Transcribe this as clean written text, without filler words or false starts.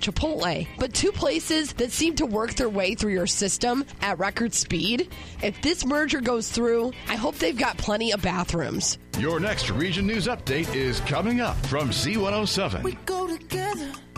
Chipotle, but two places that seem to work their way through your system at record speed. If this merger goes through, I hope they've got plenty of bathrooms. Your next Region News Update is coming up from Z107. We go together.